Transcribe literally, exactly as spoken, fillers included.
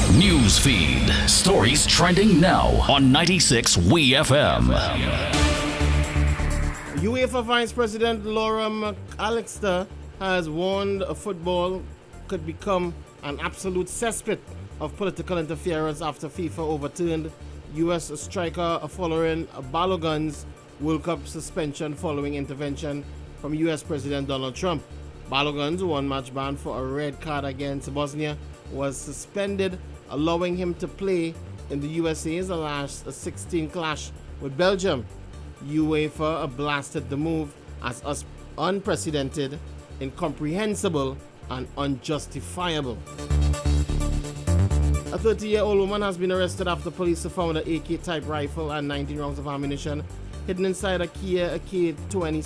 News feed. Stories trending now on ninety-six W E F M. UEFA Vice President Laura McAllister has warned football could become an absolute cesspit of political interference after FIFA overturned U S striker following Balogun's World Cup suspension following intervention from U S President Donald Trump. Balogun's one-match ban for a red card against Bosnia was suspended, allowing him to play in the U S A's last sixteen clash with Belgium. UEFA blasted the move as unprecedented, incomprehensible, and unjustifiable. A thirty-year-old woman has been arrested after police found an A K-type rifle and nineteen rounds of ammunition hidden inside a Kia K